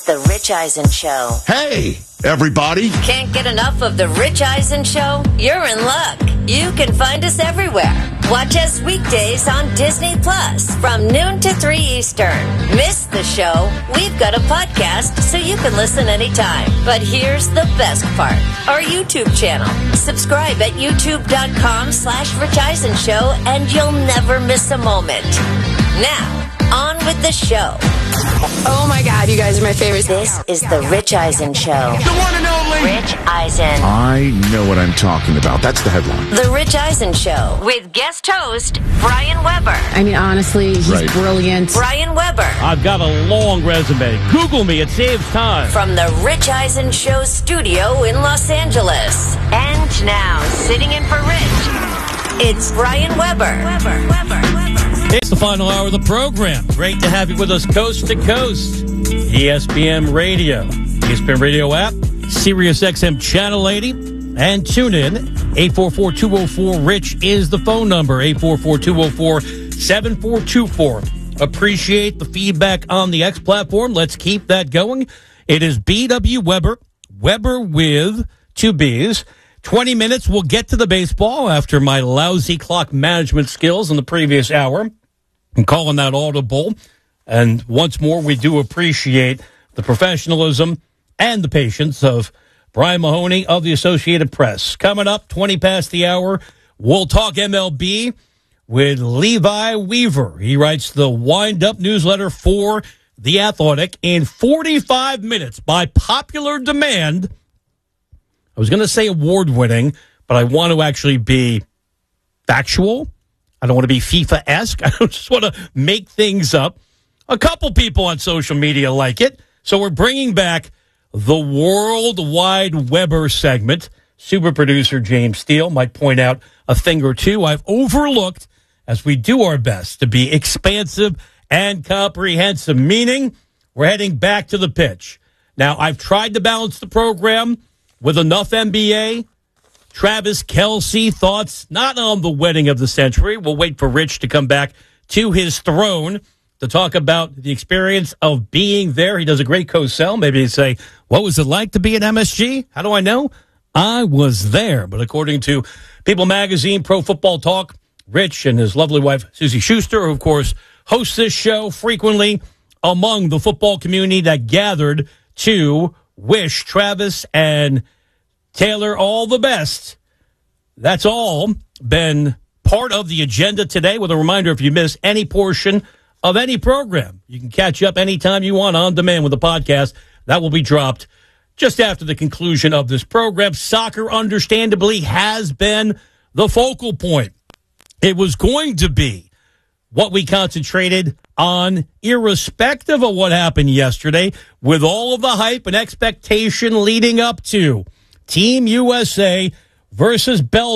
The Rich Eisen Show. Hey, everybody. Can't get enough of The Rich Eisen Show? You're in luck. You can find us everywhere. Watch us weekdays on Disney Plus from noon to 3 Eastern. Miss the show? We've got a podcast so you can listen anytime. But here's the best part. Our YouTube channel. Subscribe at youtube.com/Rich Eisen Show and you'll never miss a moment. Now, on with the show. Oh my God, you guys are my favorites. This is The Rich Eisen Show. The one and only Rich Eisen. I know what I'm talking about. That's the headline. The Rich Eisen Show with guest host Brian Weber. I mean, honestly, he's brilliant. Brian Weber. I've got a long resume. Google me. It saves time. From the Rich Eisen Show studio in Los Angeles. And now, sitting in for Rich, it's Brian Weber. It's the final hour of the program. Great to have you with us coast to coast. ESPN Radio, ESPN Radio app, Sirius XM Channel 80, and tune in. 844-204-RICH is the phone number. 844-204-7424. Appreciate the feedback on the X platform. Let's keep that going. It is BW Weber, Weber with two B's. 20 minutes, we'll get to the baseball after my lousy clock management skills in the previous hour. I'm calling that audible. And once more, we do appreciate the professionalism and the patience of Brian Mahoney of the Associated Press. Coming up, 20 past the hour, we'll talk MLB with Levi Weaver. He writes the wind-up newsletter for The Athletic. In 45 minutes, by popular demand, I was going to say award-winning, but I want to actually be factual. I don't want to be FIFA-esque. I just want to make things up. A couple people on social media like it. So we're bringing back the Worldwide Weber segment. Super producer James Steele might point out a thing or two I've overlooked as we do our best to be expansive and comprehensive, meaning we're heading back to the pitch. Now, I've tried to balance the program with enough NBA. Travis Kelce thoughts not on the wedding of the century. We'll wait for Rich to come back to his throne to talk about the experience of being there. He does a great co-sell. Maybe he'd say, what was it like to be at MSG? How do I know? I was there. But according to People Magazine, Pro Football Talk, Rich and his lovely wife, Susie Schuster, who, of course, hosts this show frequently among the football community that gathered to wish Travis and Taylor all the best. That's all been part of the agenda today, with a reminder, if you miss any portion of any program, you can catch up anytime you want on demand with the podcast. That will be dropped just after the conclusion of this program. Soccer, understandably, has been the focal point. It was going to be what we concentrated on, irrespective of what happened yesterday, with all of the hype and expectation leading up to Team USA versus Belgium.